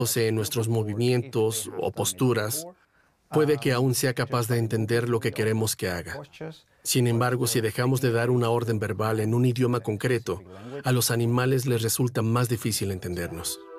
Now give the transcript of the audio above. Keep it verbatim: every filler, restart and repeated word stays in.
en nuestros movimientos o posturas, puede que aún sea capaz de entender lo que queremos que haga. Sin embargo, si dejamos de dar una orden verbal en un idioma concreto, a los animales les resulta más difícil entendernos.